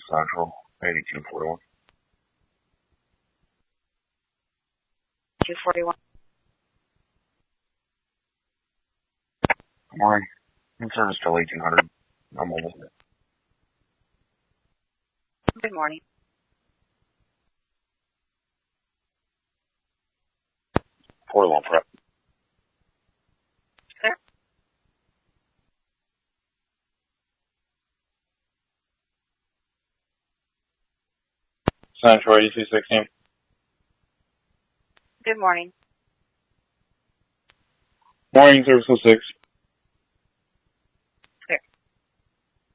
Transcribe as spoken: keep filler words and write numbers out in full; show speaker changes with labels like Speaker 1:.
Speaker 1: Central, eighty-two forty-one.
Speaker 2: two forty-one.
Speaker 1: Good morning. In service till eighteen hundred. I'm mobile.
Speaker 2: Good morning.
Speaker 1: forty-one prep.
Speaker 2: Sir?
Speaker 1: Central, eighty-two sixteen.
Speaker 2: Good morning.
Speaker 1: Morning, service till six.